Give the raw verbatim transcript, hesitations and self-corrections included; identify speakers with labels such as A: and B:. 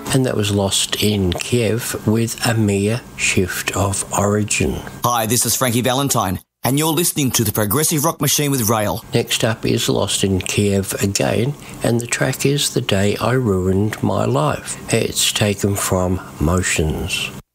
A: And that was Lost in Kiev with A Mere Shift of Origin.
B: Hi, this is Frankie Valentine, and you're listening to the Progressive Rock Machine with Rail.
A: Next up is Lost in Kiev again, and the track is The Day I Ruined My Life. It's taken from Motions.